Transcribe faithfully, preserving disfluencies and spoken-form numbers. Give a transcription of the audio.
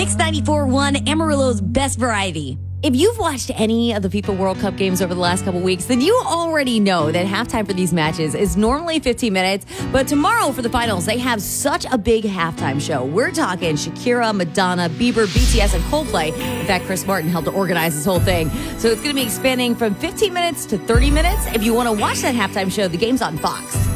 Mix ninety-four point one, Amarillo's best variety. If you've watched any of the FIFA World Cup games over the last couple weeks, then you already know that halftime for these matches is normally fifteen minutes. But tomorrow for the finals, they have such a big halftime show. We're talking Shakira, Madonna, Bieber, B T S, and Coldplay. In fact, Chris Martin helped to organize this whole thing. So it's going to be expanding from fifteen minutes to thirty minutes. If you want to watch that halftime show, the game's on Fox.